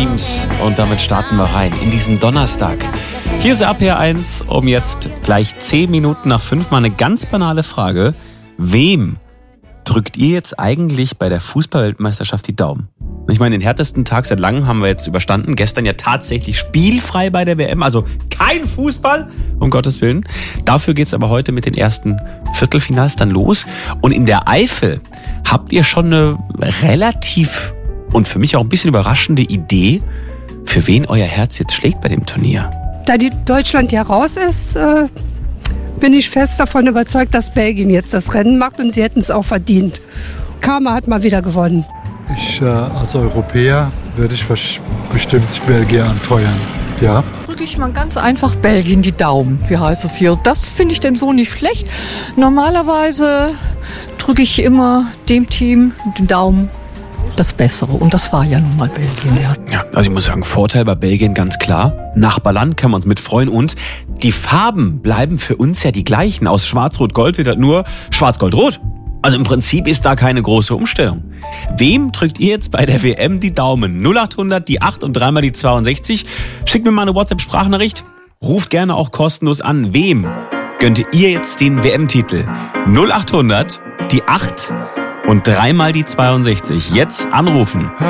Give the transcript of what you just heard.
Dreams. Und damit starten wir rein in diesen Donnerstag. Hier ist RPR1 um jetzt gleich 10 Minuten nach 5 mal eine ganz banale Frage. Wem drückt ihr jetzt eigentlich bei der Fußball-Weltmeisterschaft die Daumen? Ich meine, den härtesten Tag seit langem haben wir jetzt überstanden. Gestern ja tatsächlich spielfrei bei der WM, also kein Fußball, um Gottes Willen. Dafür geht's aber heute mit den ersten Viertelfinals dann los. Und in der Eifel habt ihr schon eine relativ und für mich auch ein bisschen überraschende Idee, für wen euer Herz jetzt schlägt bei dem Turnier. Da die Deutschland ja raus ist, bin ich fest davon überzeugt, dass Belgien jetzt das Rennen macht und sie hätten es auch verdient. Karma hat mal wieder gewonnen. Ich als Europäer würde ich bestimmt Belgien anfeuern, ja. Drücke ich mal ganz einfach Belgien die Daumen, wie heißt es hier. Das finde ich denn so nicht schlecht. Normalerweise drücke ich immer dem Team den Daumen das Bessere. Und das war ja nun mal Belgien, ja. Ja, also ich muss sagen, Vorteil bei Belgien ganz klar. Nachbarland können wir uns mitfreuen und die Farben bleiben für uns ja die gleichen. Aus Schwarz-Rot-Gold wird halt nur Schwarz-Gold-Rot. Also im Prinzip ist da keine große Umstellung. Wem drückt ihr jetzt bei der WM die Daumen? 0800, die 8 und dreimal die 62. Schickt mir mal eine WhatsApp-Sprachnachricht. Ruft gerne auch kostenlos an. Wem gönnt ihr jetzt den WM-Titel? 0800, die 8 und dreimal die 62. Jetzt anrufen.